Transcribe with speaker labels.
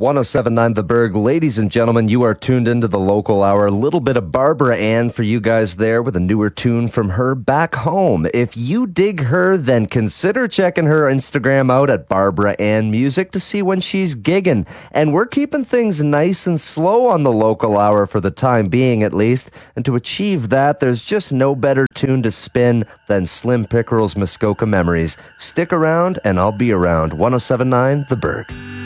Speaker 1: 1079 The Berg. Ladies and gentlemen, you are tuned into the local hour. A little bit of Barbara Ann for you guys there with a newer tune from her back home. If you dig her, then consider checking her Instagram out at Barbara Ann Music to see when she's gigging. And we're keeping things nice and slow on the local hour for the time being, at least. And to achieve that, there's just no better tune to spin than Slim Pickerel's Muskoka Memories. Stick around and I'll be around. 1079 The Berg.